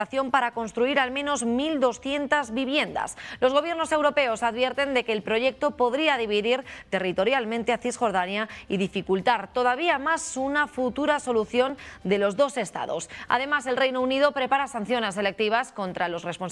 para construir al menos 1.200 viviendas. Los gobiernos europeos advierten de que el proyecto podría dividir territorialmente a Cisjordania y dificultar todavía más una futura solución de los dos estados. Además, el Reino Unido prepara sanciones selectivas contra los responsables